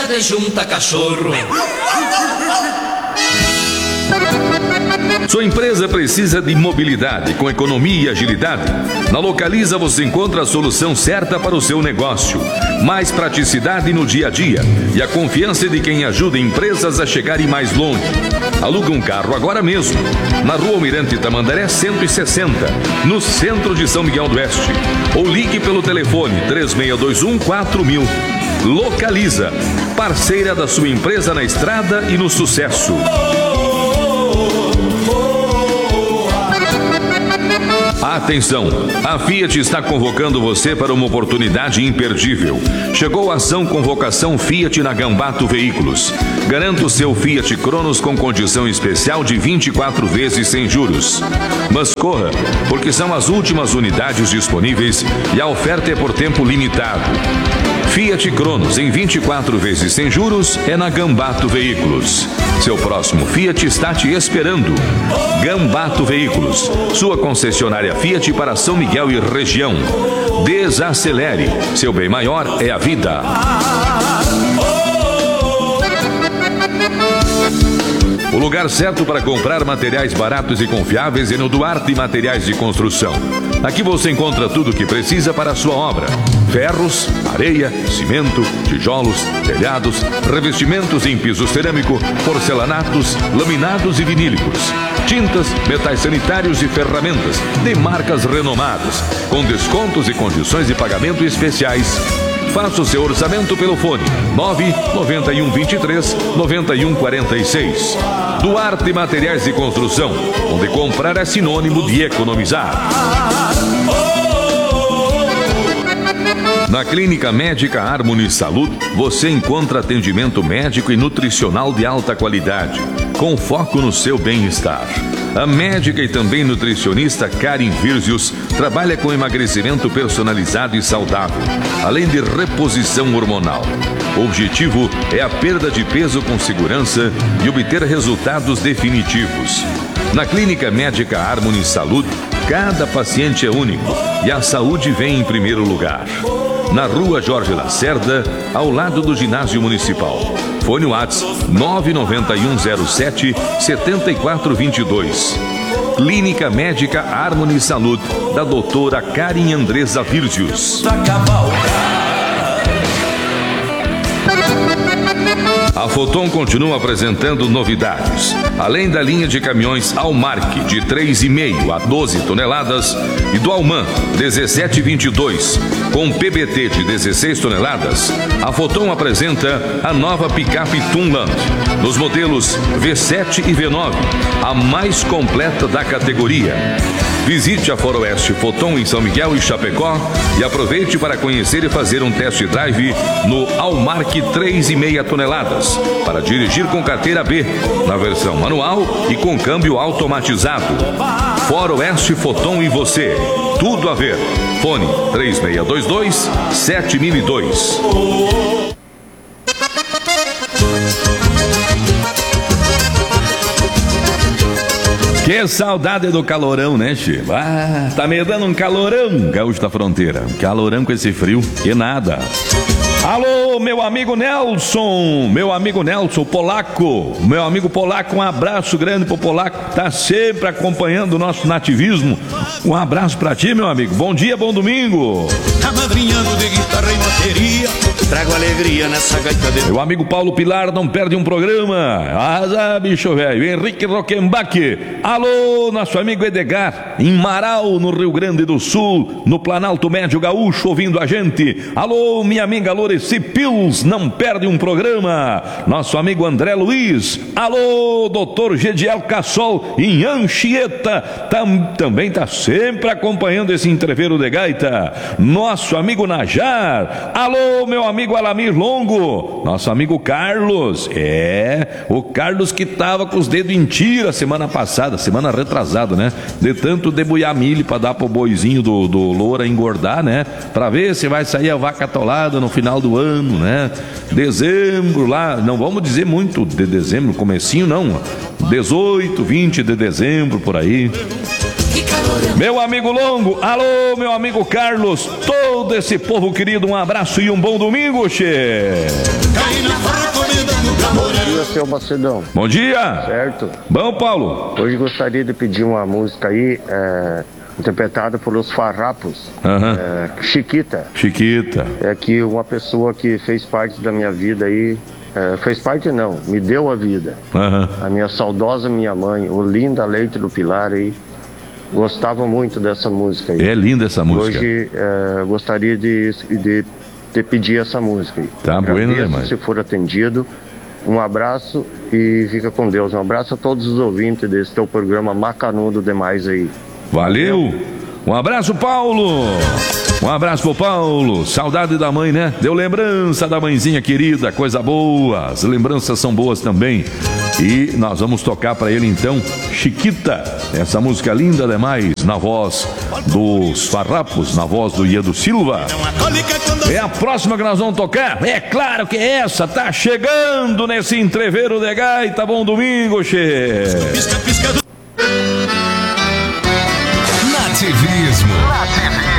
de junta cachorro. Sua empresa precisa de mobilidade com economia e agilidade? Na Localiza você encontra a solução certa para o seu negócio. Mais praticidade no dia a dia e a confiança de quem ajuda empresas a chegarem mais longe. Aluga um carro agora mesmo. Na Rua Almirante Tamandaré 160, no centro de São Miguel do Oeste. Ou ligue pelo telefone 3621-4000. Localiza, parceira da sua empresa na estrada e no sucesso. Atenção! A Fiat está convocando você para uma oportunidade imperdível. Chegou a ação Convocação Fiat na Gambato Veículos. Garanta o seu Fiat Cronos com condição especial de 24 vezes sem juros. Mas corra, porque são as últimas unidades disponíveis e a oferta é por tempo limitado. Fiat Cronos em 24 vezes sem juros é na Gambato Veículos. Seu próximo Fiat está te esperando. Gambato Veículos, sua concessionária Fiat para São Miguel e região. Desacelere, seu bem maior é a vida. O lugar certo para comprar materiais baratos e confiáveis é no Duarte Materiais de Construção. Aqui você encontra tudo o que precisa para a sua obra: ferros, areia, cimento, tijolos, telhados, revestimentos em piso cerâmico, porcelanatos, laminados e vinílicos, tintas, metais sanitários e ferramentas de marcas renomadas, com descontos e condições de pagamento especiais. Faça o seu orçamento pelo fone 99123-9146. Duarte Materiais de Construção, onde comprar é sinônimo de economizar. Na Clínica Médica Harmony Saúde, você encontra atendimento médico e nutricional de alta qualidade, com foco no seu bem-estar. A médica e também nutricionista Karen Virzius trabalha com emagrecimento personalizado e saudável, além de reposição hormonal. O objetivo é a perda de peso com segurança e obter resultados definitivos. Na Clínica Médica Harmony Saúde, cada paciente é único e a saúde vem em primeiro lugar. Na Rua Jorge Lacerda, ao lado do Ginásio Municipal. Fone WhatsApp 99107-7422. Clínica Médica Harmony Saúde, da doutora Karen Andresa Virzius. A Foton continua apresentando novidades. Além da linha de caminhões Almark de 3,5 a 12 toneladas e do Alman 1722 com PBT de 16 toneladas, a Foton apresenta a nova picape Tunland nos modelos V7 e V9, a mais completa da categoria. Visite a Foroeste Foton em São Miguel e Chapecó e aproveite para conhecer e fazer um test drive no Almark 3,5 toneladas para dirigir com carteira B, na versão manual e com câmbio automatizado. Foroeste Foton e você, tudo a ver. Fone 3622-7002. Que saudade do calorão, né, Che? Ah, tá me dando um calorão, gaúcho da fronteira. Calorão com esse frio, que nada. Alô, meu amigo Nelson, polaco, meu amigo polaco, um abraço grande pro polaco, tá sempre acompanhando o nosso nativismo. Um abraço pra ti, meu amigo. Bom dia, bom domingo. Amadrinhando de guitarra e bateria, trago alegria nessa gaita de... Meu amigo Paulo Pilar não perde um programa. Bicho velho. Henrique Rockenbach. Alô, nosso amigo Edgar, em Marau, no Rio Grande do Sul, no Planalto Médio Gaúcho, ouvindo a gente. Alô, minha amiga Loreci Pils, não perde um programa. Nosso amigo André Luiz. Alô, doutor Gediel Cassol, em Anchieta, também tá sempre acompanhando esse entreveiro de gaita. Nosso amigo Najar. Alô, meu amigo Alamir Longo. Nosso amigo Carlos. O Carlos que tava com os dedos em tira semana passada, semana retrasada, né? De tanto debulhar milho pra dar pro boizinho do Loura engordar, né? Pra ver se vai sair a vaca atolada no final do ano, né? Dezembro lá, não vamos dizer muito de dezembro, comecinho não, 18, 20 de dezembro, por aí. Meu amigo Longo, alô, meu amigo Carlos, todo esse povo querido, um abraço e um bom domingo, che. seu Macedão. Bom dia. Certo? Bom, Paulo. Hoje gostaria de pedir uma música aí, interpretada pelos Farrapos. Chiquita. Chiquita. É que uma pessoa que fez parte da minha vida aí, fez parte não, me deu a vida. A minha saudosa minha mãe, Olinda Leite do Pilar aí, gostava muito dessa música aí. É linda essa música. Hoje gostaria de pedir essa música aí. Tá bueno, né, mãe? Se for atendido, um abraço e fica com Deus. Um abraço a todos os ouvintes desse teu programa macanudo demais aí. Valeu. Um abraço, Paulo. Um abraço pro Paulo. Saudade da mãe, né? Deu lembrança da mãezinha querida, coisa boa. As lembranças são boas também. E nós vamos tocar para ele então Chiquita, essa música linda demais, na voz dos Farrapos, na voz do Iedo Silva. É a próxima que nós vamos tocar? É claro que é essa, tá chegando nesse entreveiro de gaita. Bom domingo, che. Nativismo.